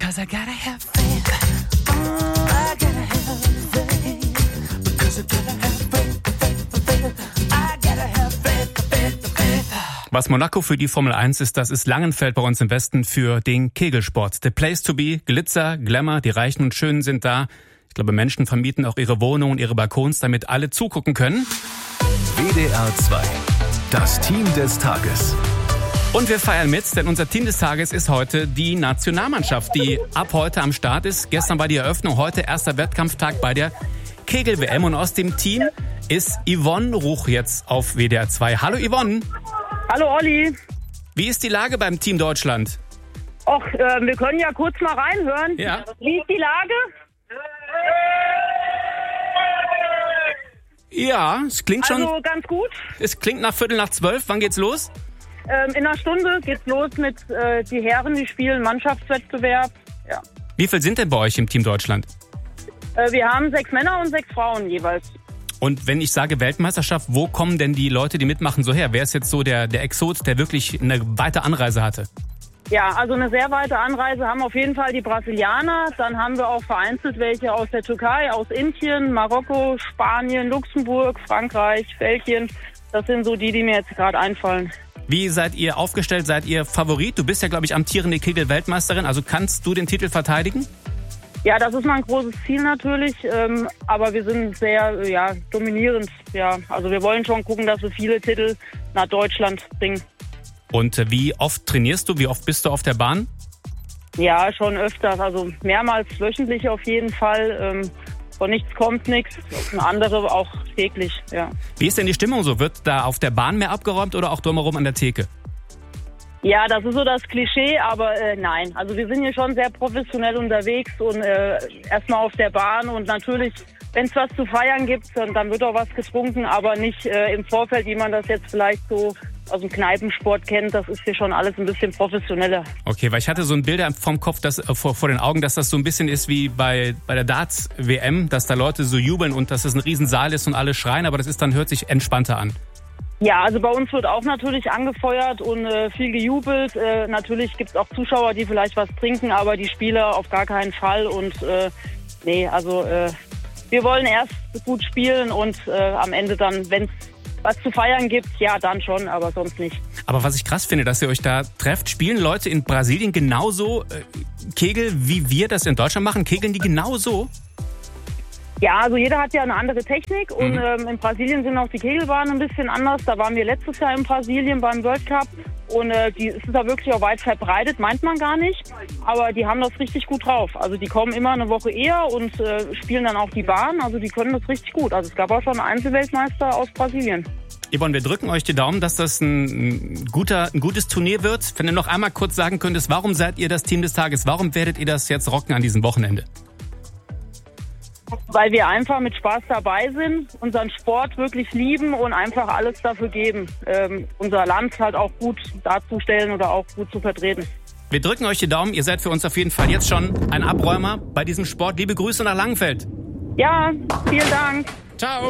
'cause I gotta have faith. I gotta have faith. Because I gotta have faith. I gotta have faith. Was Monaco für die Formel 1 ist, das ist Langenfeld bei uns im Westen für den Kegelsport. The place to be, Glitzer, Glamour, die Reichen und Schönen sind da. Ich glaube, Menschen vermieten auch ihre Wohnungen, ihre Balkons, damit alle zugucken können. WDR 2, das Team des Tages. Und wir feiern mit, denn unser Team des Tages ist heute die Nationalmannschaft, die ab heute am Start ist. Gestern war die Eröffnung, heute erster Wettkampftag bei der Kegel-WM. Und aus dem Team ist Yvonne Ruch jetzt auf WDR 2. Hallo Yvonne. Hallo Olli. Wie ist die Lage beim Team Deutschland? Och, wir können ja kurz mal reinhören. Ja. Wie ist die Lage? Ja, es klingt schon. Also ganz gut. Es klingt nach 11:45. Wann geht's los? In einer Stunde geht's los mit die Herren, die spielen Mannschaftswettbewerb. Ja. Wie viel sind denn bei euch im Team Deutschland? Wir haben 6 Männer und 6 Frauen jeweils. Und wenn ich sage Weltmeisterschaft, wo kommen denn die Leute, die mitmachen, so her? Wer ist jetzt so der Exot, der wirklich eine weite Anreise hatte? Ja, also eine sehr weite Anreise haben auf jeden Fall die Brasilianer. Dann haben wir auch vereinzelt welche aus der Türkei, aus Indien, Marokko, Spanien, Luxemburg, Frankreich, Belgien. Das sind so die mir jetzt gerade einfallen. Wie seid ihr aufgestellt? Seid ihr Favorit? Du bist ja, glaube ich, amtierende Kegel-Weltmeisterin. Also kannst du den Titel verteidigen? Ja, das ist mein großes Ziel natürlich. Aber wir sind sehr dominierend. Ja, also wir wollen schon gucken, dass wir viele Titel nach Deutschland bringen. Und wie oft trainierst du? Wie oft bist du auf der Bahn? Ja, schon öfters. Also mehrmals wöchentlich auf jeden Fall. Von nichts kommt nichts. Und andere auch täglich, ja. Wie ist denn die Stimmung so? Wird da auf der Bahn mehr abgeräumt oder auch drumherum an der Theke? Ja, das ist so das Klischee, aber nein. Also wir sind hier schon sehr professionell unterwegs und erstmal auf der Bahn. Und natürlich, wenn es was zu feiern gibt, dann wird auch was getrunken, aber nicht im Vorfeld, wie man das jetzt vielleicht so aus dem Kneipensport kennt. Das ist hier schon alles ein bisschen professioneller. Okay, weil ich hatte so ein Bilder vom Kopf, vor den Augen, dass das so ein bisschen ist wie bei der Darts-WM, dass da Leute so jubeln und dass es ein Riesensaal ist und alle schreien, aber das ist dann, hört sich entspannter an. Ja, also bei uns wird auch natürlich angefeuert und viel gejubelt. Natürlich gibt es auch Zuschauer, die vielleicht was trinken, aber die Spieler auf gar keinen Fall. Und wir wollen erst gut spielen und am Ende dann, wenn es was zu feiern gibt, ja, dann schon, aber sonst nicht. Aber was ich krass finde, dass ihr euch da trefft, spielen Leute in Brasilien genauso Kegel, wie wir das in Deutschland machen? Kegeln die genauso? Ja, also jeder hat ja eine andere Technik und in Brasilien sind auch die Kegelbahnen ein bisschen anders. Da waren wir letztes Jahr in Brasilien beim World Cup und die ist da wirklich auch weit verbreitet, meint man gar nicht. Aber die haben das richtig gut drauf. Also die kommen immer eine Woche eher und spielen dann auch die Bahn. Also die können das richtig gut. Also es gab auch schon einen Einzelweltmeister aus Brasilien. Yvonne, wir drücken euch die Daumen, dass das ein gutes Turnier wird. Wenn du noch einmal kurz sagen könntest, warum seid ihr das Team des Tages? Warum werdet ihr das jetzt rocken an diesem Wochenende? Weil wir einfach mit Spaß dabei sind, unseren Sport wirklich lieben und einfach alles dafür geben, unser Land halt auch gut darzustellen oder auch gut zu vertreten. Wir drücken euch die Daumen. Ihr seid für uns auf jeden Fall jetzt schon ein Abräumer bei diesem Sport. Liebe Grüße nach Langenfeld. Ja, vielen Dank. Ciao.